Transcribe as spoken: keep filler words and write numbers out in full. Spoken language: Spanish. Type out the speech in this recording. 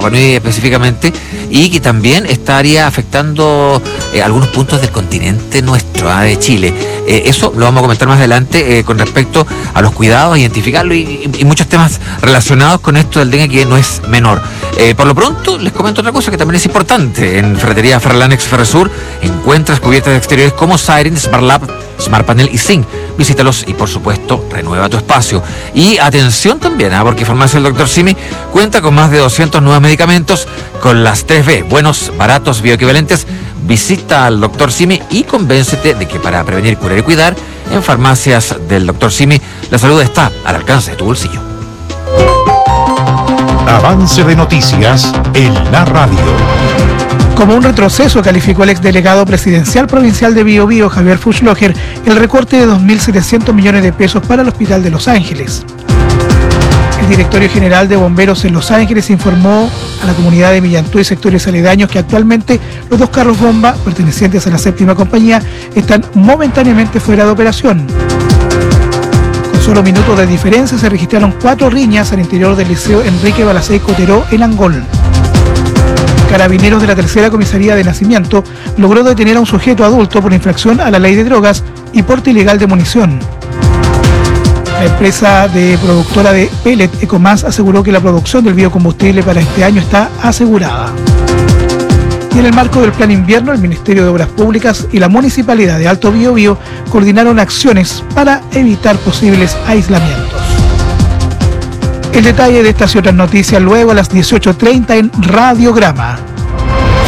Rapa Nui específicamente, y que también estaría afectando eh, algunos puntos del continente nuestro, ¿eh? de Chile. Eh, eso lo vamos a comentar más adelante eh, con respecto a los cuidados, identificarlo y, y, y muchos temas relacionados con esto del dengue, que no es menor. Eh, por lo pronto, les comento otra cosa que también es importante. En Ferretería Ferralanex Ferresur encuentras cubiertas de exteriores como Siren, Smart Lab, Smart Panel y Zinc. Visítalos y, por supuesto, renueva tu espacio. Y atención también, ¿eh? porque Farmacia del doctor Simi cuenta con más de doscientos nuevos medicamentos con las tres B, buenos, baratos, bioequivalentes. Visita al doctor Simi y convéncete de que para prevenir, curar y cuidar, en Farmacias del doctor Simi, la salud está al alcance de tu bolsillo. Avance de noticias en la radio. Como un retroceso calificó el exdelegado presidencial provincial de Biobío, Javier Fuchslocher, el recorte de dos mil setecientos millones de pesos para el Hospital de Los Ángeles. El Directorio General de Bomberos en Los Ángeles informó a la comunidad de Millantú y sectores aledaños que actualmente los dos carros bomba pertenecientes a la séptima compañía están momentáneamente fuera de operación. Con solo minutos de diferencia se registraron cuatro riñas al interior del Liceo Enrique Balacé Coteró en Angol. Carabineros de la tercera comisaría de Nacimiento logró detener a un sujeto adulto por infracción a la ley de drogas y porte ilegal de munición. La empresa de productora de pellet Ecomás aseguró que la producción del biocombustible para este año está asegurada. Y en el marco del Plan Invierno, el Ministerio de Obras Públicas y la Municipalidad de Alto Biobío coordinaron acciones para evitar posibles aislamientos. El detalle de estas y otras noticias luego a las dieciocho treinta en Radiograma.